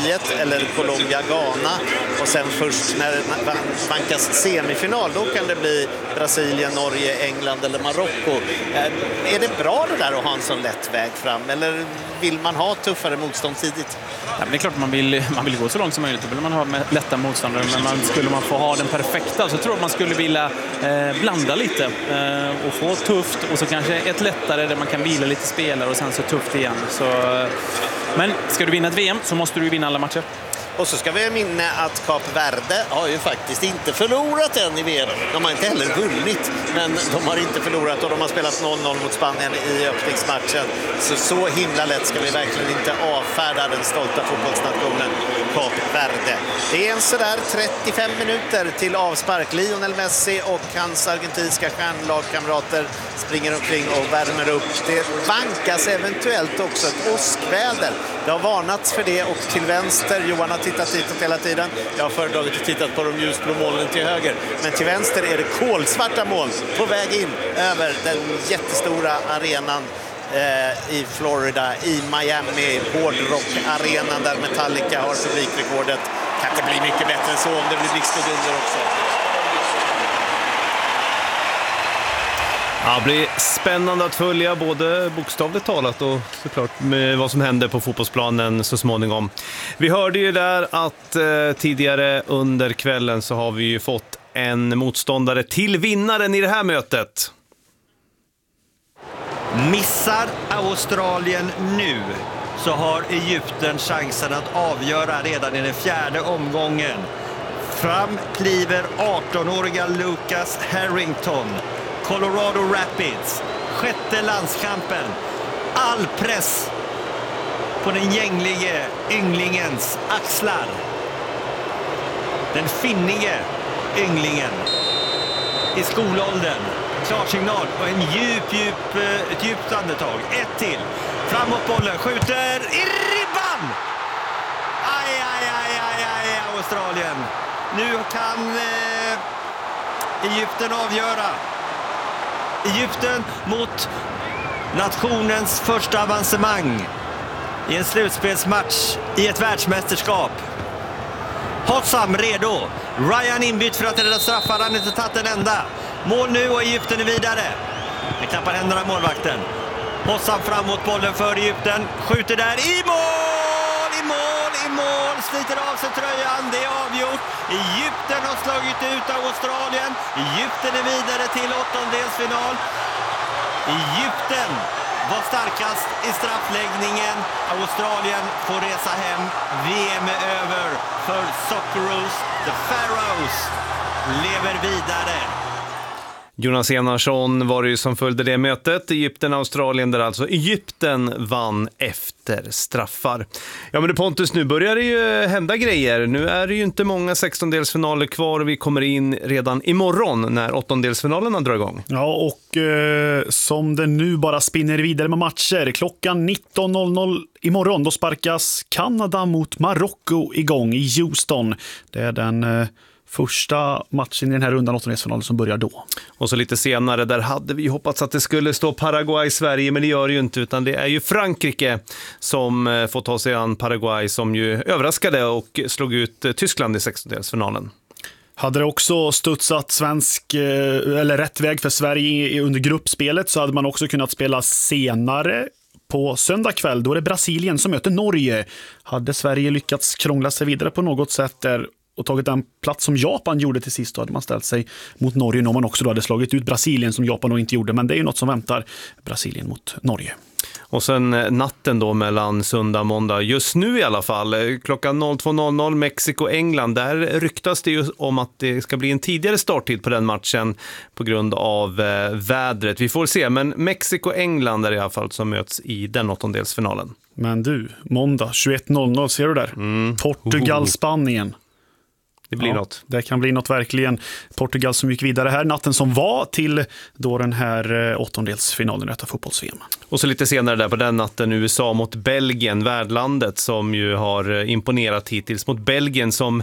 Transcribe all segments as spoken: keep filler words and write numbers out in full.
Turkiet eller Colombia-Ghana, och sen först när det vankas semifinal, då kan det bli Brasilien, Norge, England eller Marocko. Är det bra det där att ha en sån lätt väg fram, eller vill man ha tuffare motstånd tidigt? Ja, men det är klart man vill, man vill gå så långt som möjligt. Då vill man ha lätta motståndare, men man, skulle man få ha den perfekta så tror jag man skulle vilja eh, blanda lite eh, och få tufft och så kanske ett lättare där man kan vila lite spelare och sen så tufft igen. Så, eh, men ska du vinna ett V M så måste du vinna alla matcher. Och så ska vi minna att Kap Verde har ju faktiskt inte förlorat än i V M. De har inte heller vunnit, men de har inte förlorat och de har spelat noll noll mot Spanien i öppningsmatchen. Så så himla lätt ska vi verkligen inte avfärda den stolta fotbollsnationen Kap Verde. Det är en sådär trettiofem minuter till avspark. Lionel Messi och hans argentinska stjärnlagkamrater springer omkring och värmer upp. Det vankas eventuellt också ett åskväder. Det har varnats för det, och till vänster, Johan har tittat hitåt hela tiden. Jag har föredragit att tittat på de ljusblå molnen till höger. Men till vänster är det kolsvarta moln på väg in över den jättestora arenan eh, i Florida, i Miami, hårdrock-arenan där Metallica har publikrekordet. Kan inte bli mycket bättre än så om det blir blixt och dunder också. Ja, det blir spännande att följa både bokstavligt talat och såklart med vad som händer på fotbollsplanen så småningom. Vi hörde ju där att eh, tidigare under kvällen så har vi ju fått en motståndare till vinnaren i det här mötet. Missar Australien nu så har Egypten chansen att avgöra redan i den fjärde omgången. Fram kliver arton-åriga Lucas Harrington. Colorado Rapids, sjätte landskampen. All press på den gänglige ynglingens axlar. Den finnige ynglingen i skolåldern. Klarsignal och en djup, djup, ett djupt andetag. Ett till. Framåt bollen, skjuter i ribban! Aj, aj, aj, aj, aj, Australien. Nu kan eh, Egypten avgöra. Egypten mot nationens första avancemang i en slutspelsmatch i ett världsmästerskap. Hossam redo. Ryan inbytt för att rädda straffar. Han har inte tagit en enda. Mål nu och Egypten är vidare. Det klappar händerna målvakten. Hossam framåt bollen för Egypten. Skjuter där i mål! I mål! I mål! Sliter av sig tröjan. Det är avgjort. Egypten har slagit ut Australien. Egypten är vidare till åttondelsfinal. Egypten var starkast i straffläggningen. Australien får resa hem. V M är över för Socceroos. The Pharaohs lever vidare. Jonas Enarsson var det ju som följde det mötet. Egypten-Australien, där alltså Egypten vann efter straffar. Ja, men det Pontus, nu börjar det ju hända grejer. Nu är det ju inte många sextondelsfinaler kvar och vi kommer in redan imorgon när åttondelsfinalerna drar igång. Ja, och eh, som det nu bara spinner vidare med matcher. Klockan nitton noll noll imorgon, då sparkas Kanada mot Marocko igång i Houston. Det är den... Eh, första matchen i den här rundan, åttondelsfinalen, som börjar då. Och så lite senare, där hade vi hoppats att det skulle stå Paraguay-Sverige, men det gör det ju inte, utan det är ju Frankrike som får ta sig an Paraguay, som ju överraskade och slog ut Tyskland i sextondelsfinalen. Hade det också studsat svensk eller rätt väg för Sverige under gruppspelet, så hade man också kunnat spela senare på söndag kväll. Då är det Brasilien som möter Norge. Hade Sverige lyckats krångla sig vidare på något sätt där och tagit den plats som Japan gjorde till sist, då hade man ställt sig mot Norge, när man också då hade slagit ut Brasilien som Japan då inte gjorde. Men det är ju något som väntar, Brasilien mot Norge. Och sen natten då mellan söndag och måndag, just nu i alla fall, klockan två noll noll Mexiko-England, där ryktas det ju om att det ska bli en tidigare starttid på den matchen på grund av eh, vädret. Vi får se, men Mexiko-England är i alla fall som möts i den åttondelsfinalen. Men du, måndag tjugoett noll noll, ser du där? Mm. Portugal-Spanien. Det blir ja, något. Det kan bli något verkligen. Portugal som gick vidare här natten som var till då den här åttondelsfinalen i detta fotbolls-V M. Och så lite senare där på den natten U S A mot Belgien, värdlandet som ju har imponerat hittills mot Belgien som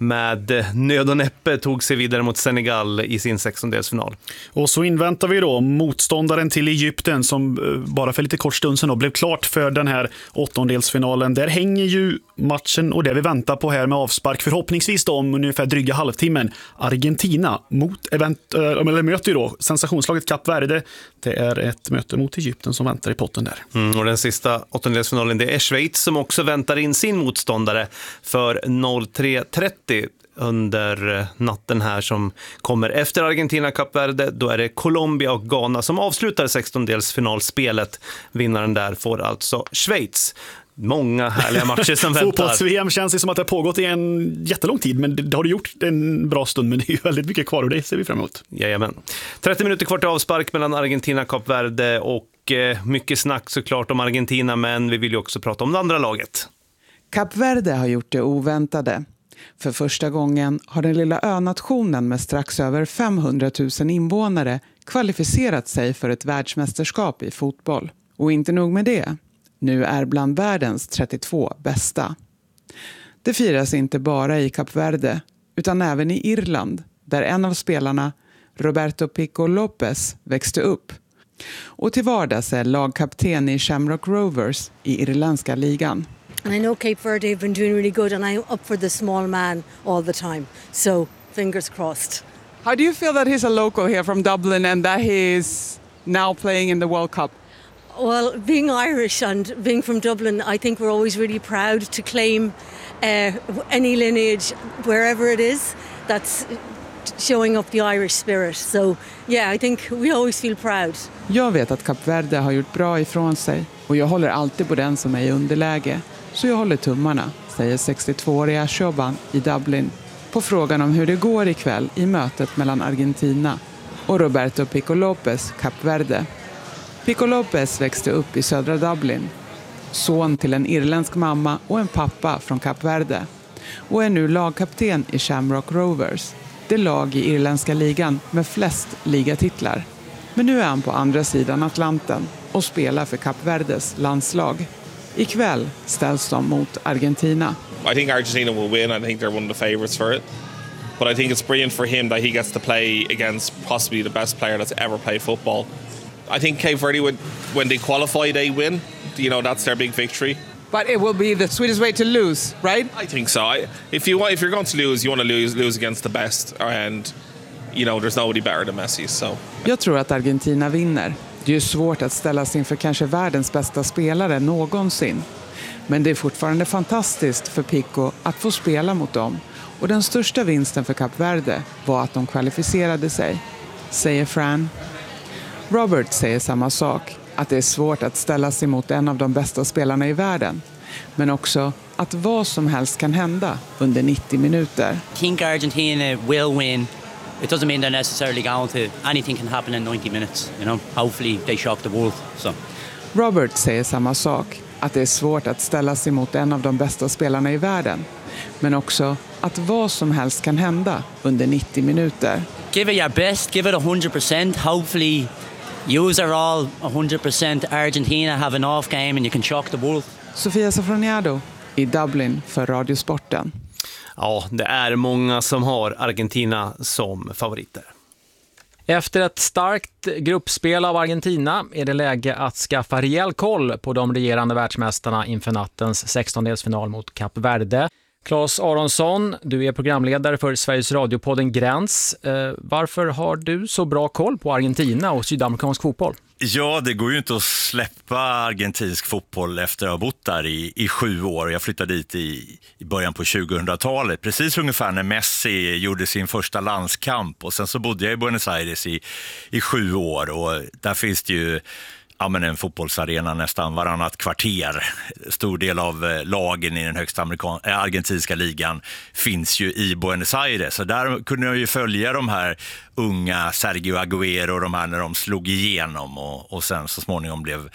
med nöd och näppe tog sig vidare mot Senegal i sin sextondelsfinal. Och så inväntar vi då motståndaren till Egypten som bara för lite kort stund sedan då blev klart för den här åttondelsfinalen. Där hänger ju matchen och det vi väntar på här med avspark förhoppningsvis då om ungefär dryga halvtimmen. Argentina mot event, eller möter ju då sensationslaget Kap Verde. Det är ett möte mot Egypten som väntar i potten där. Mm, och den sista åttondelsfinalen det är Schweiz som också väntar in sin motståndare för noll tre trettio under natten här som kommer efter Argentina Kap Verde. Då är det Colombia och Ghana som avslutar sextondelsfinalspelet. Vinnaren där får alltså Schweiz. Många härliga matcher som väntar. Fotbolls-V M känns det som att det har pågått i en jättelång tid, men det, det har det gjort en bra stund, men det är ju väldigt mycket kvar och det ser vi fram emot. Jajamän. trettio minuter kvar till avspark mellan Argentina och Kap Verde och eh, mycket snack såklart om Argentina, men vi vill ju också prata om det andra laget. Kap Verde har gjort det oväntade. För första gången har den lilla önationen med strax över femhundratusen invånare kvalificerat sig för ett världsmästerskap i fotboll. Och inte nog med det. Nu är bland världens trettiotvå bästa. Det firas inte bara i Kap Verde utan även i Irland där en av spelarna, Roberto Pico Lopez, växte upp. Och till vardags är lagkapten i Shamrock Rovers i irländska ligan. And I know Cape Verde have been doing really good and I'm up for the small man all the time. So fingers crossed. How do you feel that he's a local here from Dublin and that he's now playing in the World Cup? Well, being Irish and being from Dublin, I think we're always really proud to claim uh, any lineage, wherever it is, that's showing up the Irish spirit. So, yeah, I think we always feel proud. Jag vet att Kap Verde har gjort bra ifrån sig och jag håller alltid på den som är i underläge. Så jag håller tummarna, säger sextiotvååriga Shoban i Dublin på frågan om hur det går ikväll i mötet mellan Argentina och Roberto Pico Lopez, Kap Verde. Pico Lopez växte upp i södra Dublin, son till en irländsk mamma och en pappa från Kap Verde och är nu lagkapten i Shamrock Rovers, det lag i irländska ligan med flest ligatitlar. Men nu är han på andra sidan Atlanten och spelar för Kap Verdes landslag. Ikväll ställs de mot Argentina. I think Argentina will win. I think they're one of the favourites for it. But I think it's brilliant for him that he gets to play against possibly the best player that's ever played football. I think Cape Verde would, when they qualify, they win. You know, that's their big victory. But it will be the sweetest way to lose, right? I think so. I, if you want, if you're going to lose, you want to lose lose against the best, and you know, there's nobody better than Messi. So. Jag tror att Argentina vinner. Det är ju svårt att ställa sig inför kanske världens bästa spelare någonsin. Men det är fortfarande fantastiskt för Pico att få spela mot dem. Och den största vinsten för Kap Verde var att de kvalificerade sig, säger Fran. Robert säger samma sak, att det är svårt att ställa sig mot en av de bästa spelarna i världen. Men också att vad som helst kan hända under nittio minuter. I think Argentina will win. It doesn't mean they're necessarily going to. Anything can happen in ninety minutes, you know. Hopefully they shock the world. So. Robert säger samma sak, att det är svårt att ställa sig mot en av de bästa spelarna i världen. Men också att vad som helst kan hända under nittio minuter. Give it your best, give it one hundred percent. Hopefully you are all one hundred percent. Argentina have an off game and you can shock the world. Sofia Safroniado i Dublin för Radiosporten. Ja, det är många som har Argentina som favoriter. Efter ett starkt gruppspel av Argentina är det läge att skaffa rejäl koll på de regerande världsmästarna inför nattens sextondelsfinal mot Kap Verde. Claes Aronsson, du är programledare för Sveriges radiopodden Gräns. Eh, varför har du så bra koll på Argentina och sydamerikansk fotboll? Ja, det går ju inte att släppa argentinsk fotboll efter att ha bott där i, i sju år. Jag flyttade dit i, i början på tjugohundratalet, precis ungefär när Messi gjorde sin första landskamp. Och sen så bodde jag i Buenos Aires i, i sju år och där finns det ju ja, men en fotbollsarena nästan varannat kvarter. Stor del av lagen i den högsta amerikan- äh, argentinska ligan finns ju i Buenos Aires. Så där kunde jag ju följa de här unga Sergio Agüero och de här när de slog igenom och, och sen så småningom blev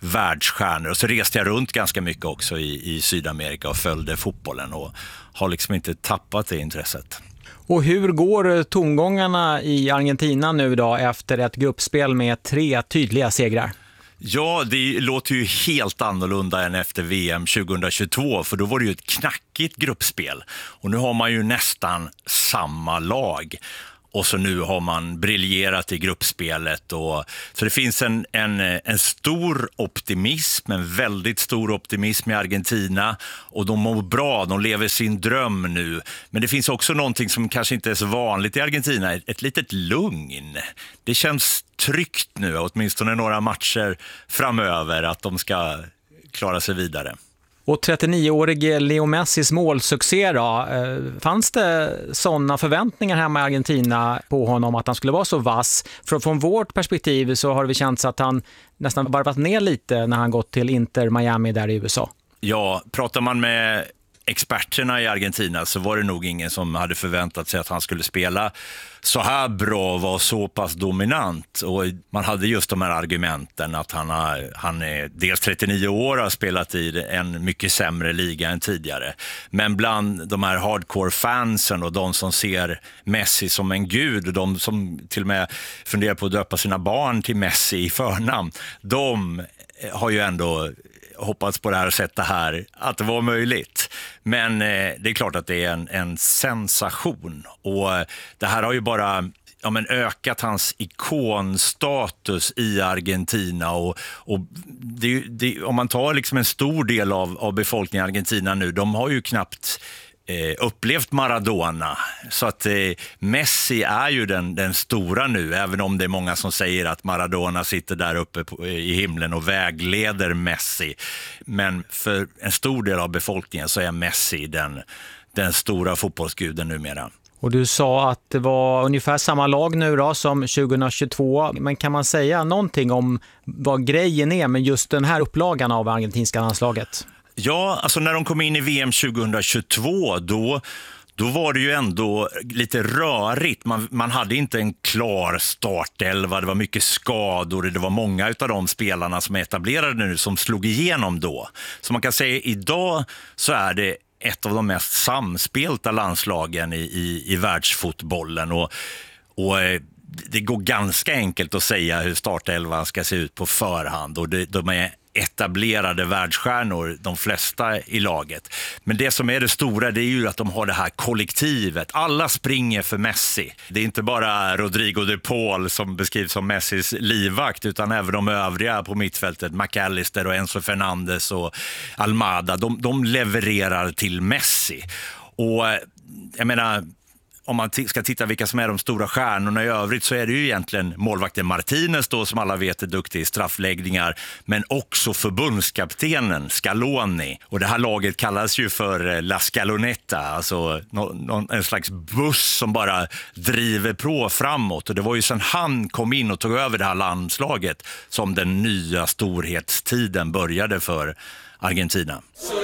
världsstjärnor. Och så reste jag runt ganska mycket också i, i Sydamerika och följde fotbollen och har liksom inte tappat det intresset. Och hur går tongångarna i Argentina nu då efter ett gruppspel med tre tydliga segrar? Ja, det låter ju helt annorlunda än efter V M tjugohundratjugotvå, för då var det ju ett knackigt gruppspel. Och nu har man ju nästan samma lag. Och så nu har man briljerat i gruppspelet. Och, så det finns en, en, en stor optimism, en väldigt stor optimism i Argentina. Och de mår bra, de lever sin dröm nu. Men det finns också någonting som kanske inte är så vanligt i Argentina, ett, ett litet lugn. Det känns tryggt nu, åtminstone några matcher framöver, att de ska klara sig vidare. Och trettionioårige Leo Messis målsuccé då, fanns det sådana förväntningar hemma i Argentina på honom att han skulle vara så vass? Från, från vårt perspektiv så har det känts att han nästan varvat ner lite när han gått till Inter Miami där i U S A. Ja, pratar man med experterna i Argentina så var det nog ingen som hade förväntat sig att han skulle spela så här bra och vara så pass dominant. Och man hade just de här argumenten att han, har, han är dels trettionio år och har spelat i en mycket sämre liga än tidigare. Men bland de här hardcore-fansen och de som ser Messi som en gud, de som till och med funderar på att döpa sina barn till Messi i förnamn, de har ju ändå hoppats på det här och sett det här, att det var möjligt. Men eh, det är klart att det är en, en sensation. Och eh, det här har ju bara ja, men ökat hans ikonstatus i Argentina. Och, och det, det, om man tar liksom en stor del av, av befolkningen i Argentina nu, de har ju knappt Eh, upplevt Maradona, så att eh, Messi är ju den, den stora nu, även om det är många som säger att Maradona sitter där uppe på, i himlen och vägleder Messi. Men för en stor del av befolkningen så är Messi den, den stora fotbollsguden numera. Och du sa att det var ungefär samma lag nu då som tjugohundratjugotvå, men kan man säga någonting om vad grejen är med just den här upplagan av argentinska landslaget? Ja, alltså när de kom in i V M tjugohundratjugotvå då, då var det ju ändå lite rörigt. Man, man hade inte en klar startelva, det var mycket skador, det var många av de spelarna som är etablerade nu som slog igenom då. Så man kan säga idag så är det ett av de mest samspelta landslagen i, i, i världsfotbollen och, och det går ganska enkelt att säga hur startelvan ska se ut på förhand och det, de är etablerade världsstjärnor, de flesta i laget. Men det som är det stora, det är ju att de har det här kollektivet. Alla springer för Messi. Det är inte bara Rodrigo de Paul som beskrivs som Messis livvakt, utan även de övriga på mittfältet, McAllister och Enzo Fernandes och Almada. De, de levererar till Messi. Och jag menar, om man t- ska titta vilka som är de stora stjärnorna i övrigt så är det ju egentligen målvakten Martinez då, som alla vet är duktig i straffläggningar, men också förbundskaptenen Scaloni. Och det här laget kallas ju för La Scalonetta, alltså no- no- en slags buss som bara driver på framåt. Och det var ju sedan han kom in och tog över det här landslaget som den nya storhetstiden började för Argentina.